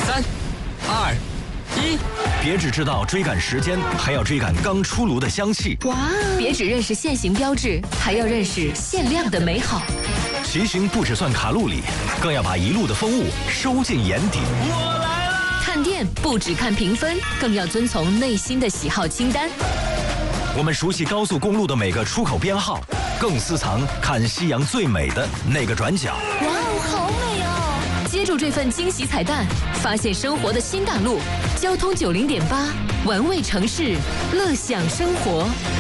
3、2、1， 别只知道追赶时间，还要追赶刚出炉的香气。 哇！别只认识限行标志，还要认识限量的美好。 骑行不只算卡路里，更要把一路的风物收进眼底。 我来了！ 看店不只看评分，更要遵从内心的喜好清单。 我们熟悉高速公路的每个出口编号，更私藏看夕阳最美的那个转角。 哇哦，好美哦！接住这份惊喜彩蛋，发现生活的新大陆。交通90.8，玩味城市，乐享生活。